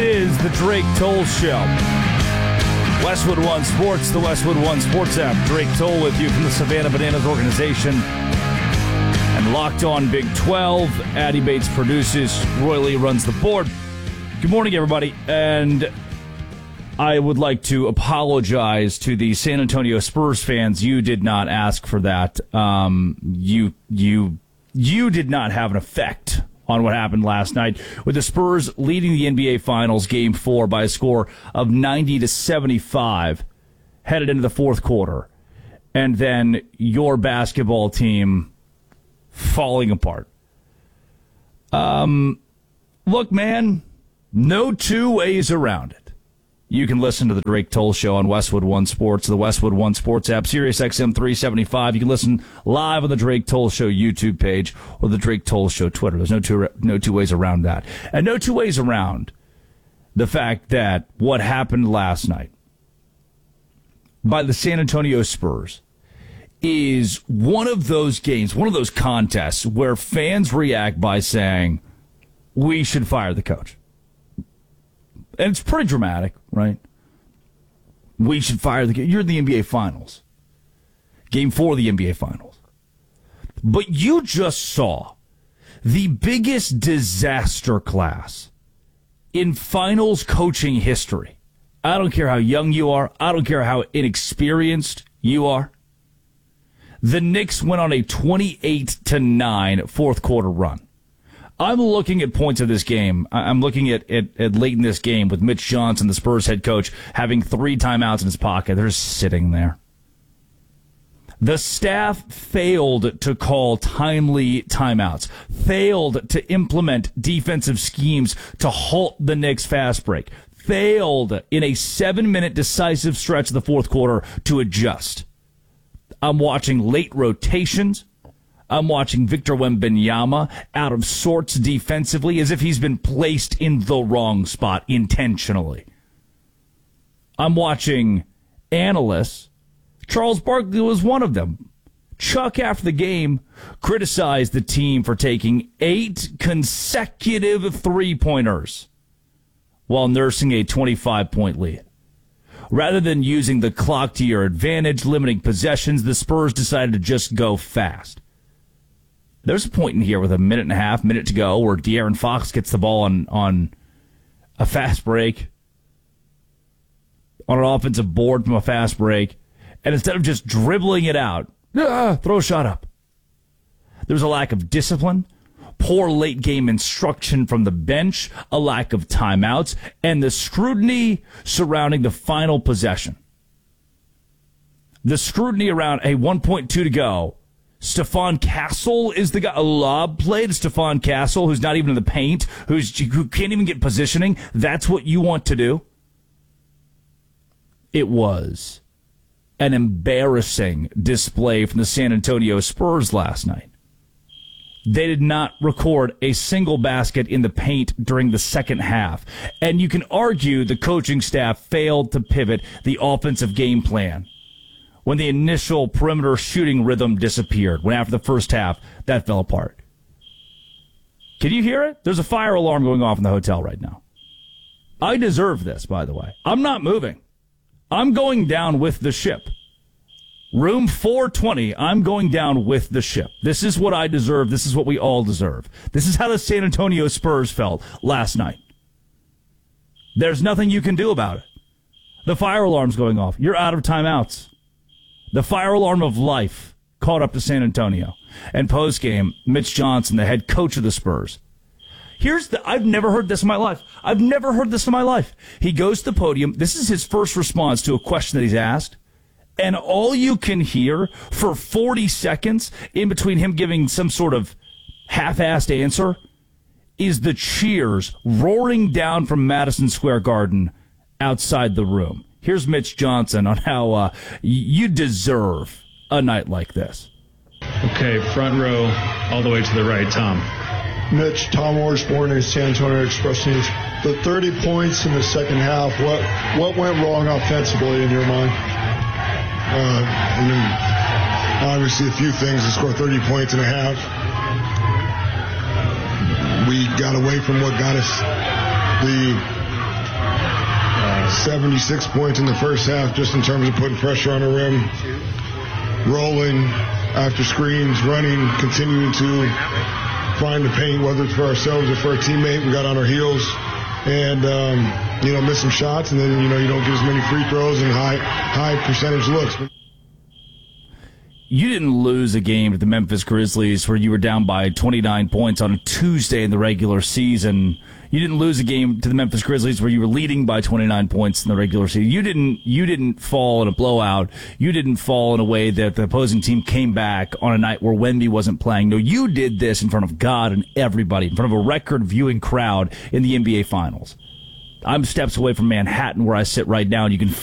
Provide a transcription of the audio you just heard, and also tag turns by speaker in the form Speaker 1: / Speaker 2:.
Speaker 1: is the Drake Toll Show. Westwood One Sports, the Westwood One Sports app. Drake Toll with you from the Savannah Bananas organization. And Locked On Big 12. Addy Bates produces. Roy Lee runs the board. Good morning, everybody. And I would like to apologize to the San Antonio Spurs fans. You did not ask for that. You did not have an effect on what happened last night, with the Spurs leading the NBA Finals Game 4 by a score of 90-75 headed into the fourth quarter, and then your basketball team falling apart. Look, man, no two ways around it. You can listen to the Drake Toll Show on Westwood One Sports, the Westwood One Sports app, Sirius XM 375. You can listen live on the Drake Toll Show YouTube page or the Drake Toll Show Twitter. There's no two ways around that. And no two ways around the fact that what happened last night by the San Antonio Spurs is one of those games, one of those contests where fans react by saying, we should fire the coach. And it's pretty dramatic, right? We should fire the... You're in the NBA Finals. Game 4 of the NBA Finals. But you just saw the biggest disaster class in finals coaching history. I don't care how young you are. I don't care how inexperienced you are. The Knicks went on a 28-9 fourth quarter run. I'm looking at points of this game. I'm looking at late in this game with Mitch Johnson, the Spurs head coach, having 3 timeouts in his pocket. They're just sitting there. The staff failed to call timely timeouts, failed to implement defensive schemes to halt the Knicks' fast break, failed in a 7-minute decisive stretch of the fourth quarter to adjust. I'm watching late rotations. I'm watching Victor Wembanyama out of sorts defensively as if he's been placed in the wrong spot intentionally. I'm watching analysts. Charles Barkley was one of them. Chuck, after the game, criticized the team for taking 8 consecutive three-pointers while nursing a 25-point lead. Rather than using the clock to your advantage, limiting possessions, the Spurs decided to just go fast. There's a point in here with a minute to go, where De'Aaron Fox gets the ball on a fast break, on an offensive board from a fast break, and instead of just dribbling it out, throw a shot up. There's a lack of discipline, poor late-game instruction from the bench, a lack of timeouts, and the scrutiny surrounding the final possession. The scrutiny around a 1.2 to go. Stephon Castle is the guy. A lob play to Stephon Castle, who's not even in the paint, who can't even get positioning. That's what you want to do? It was an embarrassing display from the San Antonio Spurs last night. They did not record a single basket in the paint during the second half. And you can argue the coaching staff failed to pivot the offensive game plan when the initial perimeter shooting rhythm disappeared, when after the first half, that fell apart. Can you hear it? There's a fire alarm going off in the hotel right now. I deserve this, by the way. I'm not moving. I'm going down with the ship. Room 420, I'm going down with the ship. This is what I deserve. This is what we all deserve. This is how the San Antonio Spurs felt last night. There's nothing you can do about it. The fire alarm's going off. You're out of timeouts. The fire alarm of life caught up to San Antonio. And postgame, Mitch Johnson, the head coach of the Spurs. I've never heard this in my life. I've never heard this in my life. He goes to the podium. This is his first response to a question that he's asked. And all you can hear for 40 seconds in between him giving some sort of half-assed answer is the cheers roaring down from Madison Square Garden outside the room. Here's Mitch Johnson on how you deserve a night like this.
Speaker 2: Okay, front row, all the way to the right, Tom.
Speaker 3: Mitch, Tom Osborne, San Antonio Express News. The 30 points in the second half, what went wrong offensively in your mind?
Speaker 4: Obviously a few things to score 30 points and a half. We got away from what got us the 76 points in the first half just in terms of putting pressure on the rim, rolling after screens, running, continuing to find the paint, whether it's for ourselves or for a teammate. We got on our heels and, miss some shots, and then, you don't get as many free throws and high percentage looks.
Speaker 1: You didn't lose a game to the Memphis Grizzlies where you were down by 29 points on a Tuesday in the regular season. You didn't lose a game to the Memphis Grizzlies where you were leading by 29 points in the regular season. You didn't fall in a blowout. You didn't fall in a way that the opposing team came back on a night where Wemby wasn't playing. No, you did this in front of God and everybody, in front of a record viewing crowd in the NBA Finals. I'm steps away from Manhattan where I sit right now, and you can